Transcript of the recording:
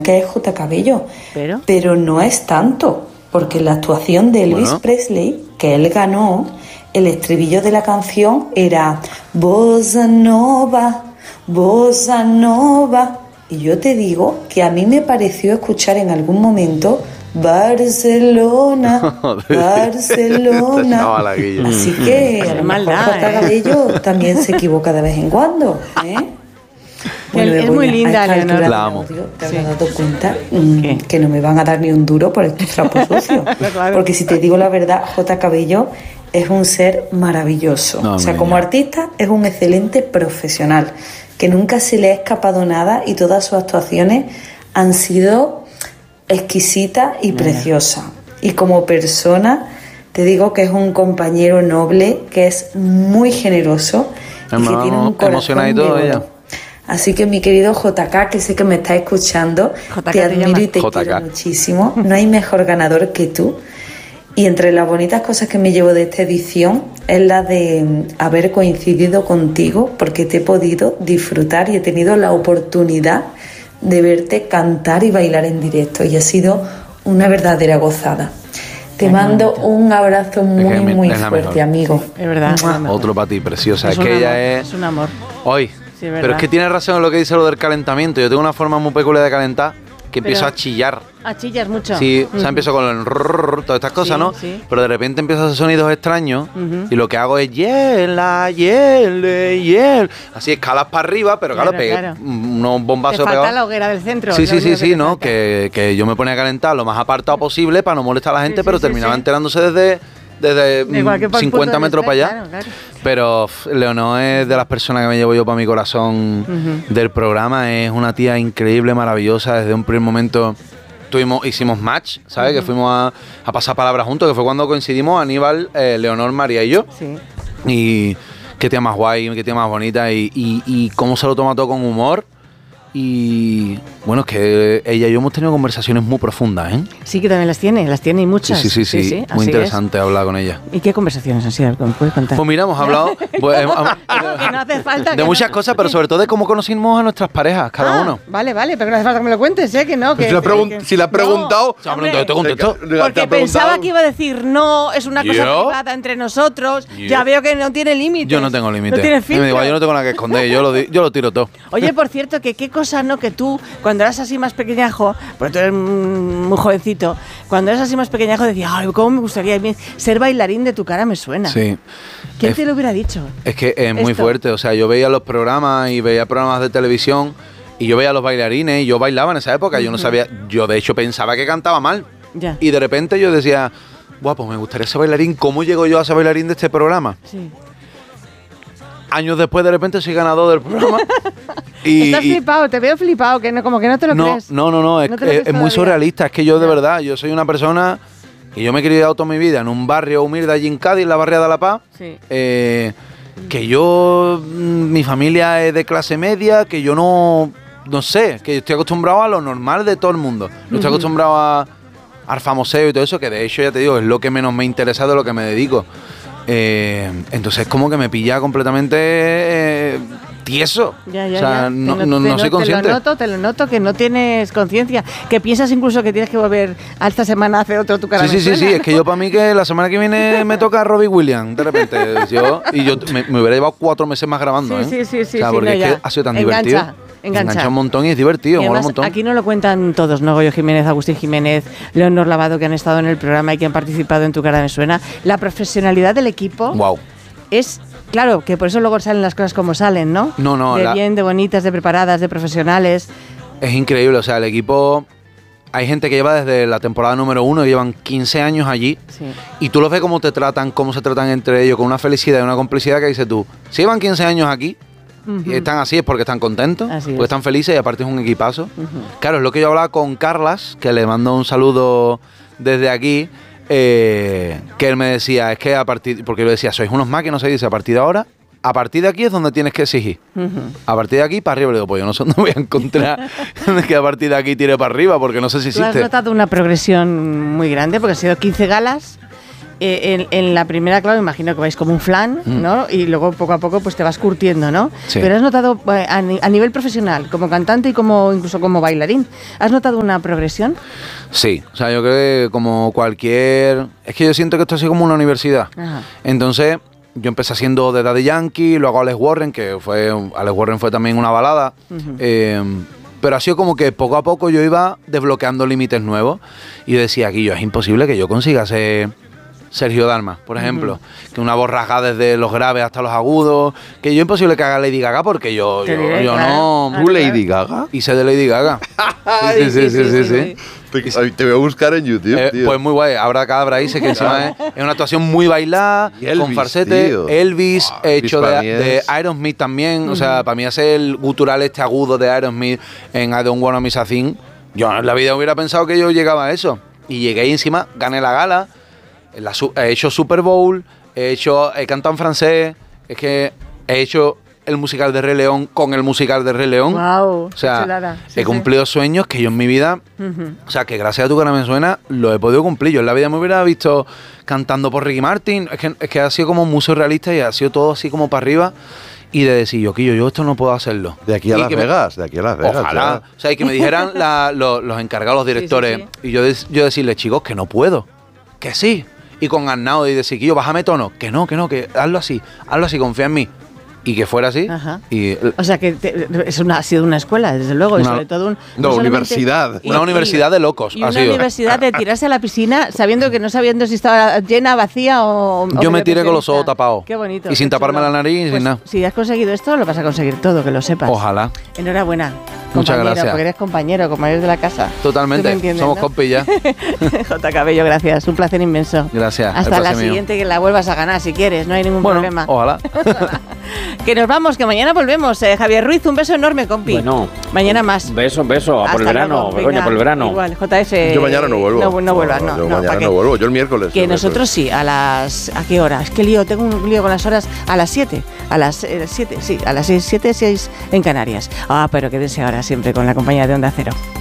que es J. Cabello, pero no es tanto, porque la actuación de Elvis Presley, que él ganó, el estribillo de la canción era Bossa Nova, Bossa Nova, y yo te digo que a mí me pareció escuchar en algún momento Barcelona, Barcelona. Así que a lo mejor J. Cabello también se equivoca de vez en cuando, ¿eh? Bueno, es muy linda, Leonor. La amo. ¿Te has dado cuenta que no me van a dar ni un duro por estos trapos sucios? Claro. Porque si te digo la verdad, J. Cabello es un ser maravilloso. O sea, como artista es un excelente profesional, que nunca se le ha escapado nada y todas sus actuaciones han sido exquisitas y preciosas. Y como persona, te digo que es un compañero noble, que es muy generoso y que tiene un corazón de oro. Así que mi querido JK, que sé que me estás escuchando, te admiro y te quiero muchísimo. No hay mejor ganador que tú. Y entre las bonitas cosas que me llevo de esta edición es la de haber coincidido contigo, porque te he podido disfrutar y he tenido la oportunidad de verte cantar y bailar en directo. Y ha sido una verdadera gozada. Te mando un abrazo muy fuerte, amigo. Es verdad. Otro para ti, preciosa. Es que ella es un amor. Hoy. Sí, pero es que tiene razón en lo que dice lo del calentamiento. Yo tengo una forma muy peculiar de calentar que empiezo a chillar. ¿A chillas mucho? Sí, o sea, empiezo con el todas estas cosas, ¿no? Sí. Pero de repente empiezo a hacer sonidos extraños y lo que hago es hiela. Así, escalas para arriba, pero claro, pegué unos bombazos pegados. Te falta la hoguera del centro. Sí, ¿no? Que yo me ponía a calentar lo más apartado posible para no molestar a la gente, pero terminaba enterándose desde 50 metros para allá. Claro. Pero Leonor es de las personas que me llevo yo para mi corazón del programa. Es una tía increíble, maravillosa. Desde un primer momento hicimos match, ¿sabes? Que fuimos a pasar palabras juntos, que fue cuando coincidimos Aníbal, Leonor, María y yo. Sí. Y qué tía más guay, qué tía más bonita y cómo se lo toma todo con humor. Y bueno, es que ella y yo hemos tenido conversaciones muy profundas, ¿eh? Sí, que también las tiene y muchas. Sí, muy interesante hablar con ella. ¿Y qué conversaciones han sido? ¿Me puedes contar? Pues mira, hemos hablado que no hace falta, de muchas cosas, pero sobre todo de cómo conocimos a nuestras parejas, cada uno. Vale, pero no hace falta que me lo cuentes, ¿eh? Que no. Que, si la ha preguntado, te contesto. Porque pensaba que iba a decir, no, es una cosa privada entre nosotros. Ya veo que no tiene límites. Yo no tengo límites. No tiene filtro. Yo no tengo nada que esconder, yo lo tiro todo. Oye, por cierto, que qué cosa, ¿no? Que tú, cuando eras así más pequeñajo, porque tú eres muy jovencito, cuando eras así más pequeñajo decías, ay, cómo me gustaría ser bailarín de Tu cara me suena. Sí. ¿Quién te lo hubiera dicho? Es que es muy fuerte, o sea, yo veía los programas y veía programas de televisión y yo veía a los bailarines y yo bailaba en esa época, yo no sabía, yo de hecho pensaba que cantaba mal. Ya. Y de repente yo decía, guau, pues me gustaría ser bailarín, ¿cómo llego yo a ser bailarín de este programa? Sí. Años después de repente soy ganador del programa. Estás flipado, te veo flipado, que no, como que no te lo crees. No, es muy surrealista. Es que yo de verdad, yo soy una persona que yo me he criado toda mi vida en un barrio humilde allí en Cádiz, en la barriada de La Paz. Sí. Que yo, mi familia es de clase media, que yo no sé, que estoy acostumbrado a lo normal de todo el mundo. No estoy acostumbrado al famoseo y todo eso, que de hecho ya te digo, es lo que menos me interesa de lo que me dedico. Entonces como que me pilla completamente tieso. O sea, no soy consciente. Te lo noto que no tienes conciencia, que piensas incluso que tienes que volver a esta semana a hacer otro Tu cara me suena. Sí, es que yo para mí que la semana que viene me toca a Robbie Williams de repente. Me hubiera llevado 4 meses más grabando. Sí. O sea, porque es que ha sido tan divertido. Engancha un montón y es divertido, mola un montón. Aquí no lo cuentan todos, ¿no? Goyo Jiménez, Agustín Jiménez, Leonor Lavado, que han estado en el programa y que han participado en Tu cara me suena. La profesionalidad del equipo es, claro, que por eso luego salen las cosas como salen, ¿no? De bien, de bonitas, de preparadas, de profesionales. Es increíble, o sea, el equipo... Hay gente que lleva desde la temporada número 1, llevan 15 años allí, y tú los ves cómo te tratan, cómo se tratan entre ellos, con una felicidad y una complicidad que dices tú, si llevan 15 años aquí, y están así es porque están contentos, porque están felices y aparte es un equipazo. Claro, es lo que yo hablaba con Carlas, que le mando un saludo desde aquí, que él me decía, es que porque yo le decía, sois unos máquinas, se dice, a partir de aquí es donde tienes que exigir. A partir de aquí para arriba, le digo, pues yo no sé dónde voy a encontrar que a partir de aquí tire para arriba, porque no sé si existe. ¿Tú has notado una progresión muy grande? Porque han sido 15 galas en la primera, claro, imagino que vais como un flan, ¿no? Y luego poco a poco pues te vas curtiendo, ¿no? Sí. Pero has notado, a nivel profesional, como cantante y incluso como bailarín, ¿has notado una progresión? Sí, o sea, yo creo que como cualquier... Es que yo siento que esto es así como una universidad. Ajá. Entonces, yo empecé haciendo de Daddy Yankee, luego Alex Warren, Alex Warren fue también una balada. Pero ha sido como que poco a poco yo iba desbloqueando límites nuevos y decía, aquí es imposible que yo consiga ser Sergio Dalma, por ejemplo, que una voz rasgada desde los graves hasta los agudos, que yo imposible que haga Lady Gaga porque yo no... ¿Tú Lady Gaga? Hice de Lady Gaga. Sí. Te voy a buscar en YouTube, tío. Pues muy guay. Habrá Cadabra ahí, sé que encima es una actuación muy bailada, con falsete. Tío. Elvis, hecho de Aerosmith también. O sea, para mí hacer el gutural agudo de Aerosmith en I Don't Wanna Miss a Thing, yo en la vida hubiera pensado que yo llegaba a eso. Y llegué y encima gané la gala. He hecho Super Bowl, he cantado en francés, es que he hecho el musical de Rey León con el musical de Rey León. Wow, o sea, he cumplido sueños que yo en mi vida, o sea, que gracias a Tu Cara Me Suena lo he podido cumplir. Yo en la vida me hubiera visto cantando por Ricky Martin, es que ha sido como muy surrealista y ha sido todo así como para arriba. Y de decir, yo esto no puedo hacerlo. De aquí a Las Vegas. Ojalá. Claro. O sea, y que me dijeran los encargados, los directores, y yo decirles, chicos, que no puedo, que sí. Y con Arnau y decir, Quillo, bájame tono. Que no, que hazlo así, confía en mí. Y que fuera así. O sea, que ha sido una escuela, desde luego, y sobre todo universidad. Una universidad de locos. Y una universidad de tirarse a la piscina sabiendo si estaba llena, vacía o... Yo me tiré con los ojos tapados. Qué bonito. Y sin taparme la nariz, pues, sin nada. Si has conseguido esto, lo vas a conseguir todo, que lo sepas. Ojalá. Enhorabuena. Muchas gracias. Porque eres compañero de la casa. Totalmente. Somos compis ya. J. Cabello, gracias. Un placer inmenso. Gracias. Hasta la siguiente, que la vuelvas a ganar si quieres. No hay ningún problema. Ojalá. Que nos vamos, que mañana volvemos. Javier Ruiz, un beso enorme, compi. Bueno. Mañana más. Beso. Por el verano. Begoña, por el verano. Igual, JF. Yo mañana no vuelvo. No vuelvas, no. Yo mañana no vuelvo. Yo el miércoles. Que nosotros sí, ¿a qué hora? Es que tengo un lío con las horas. A las 7. A las 7, sí. A las 6 en Canarias. Pero quédense ahora siempre con la compañía de Onda Cero.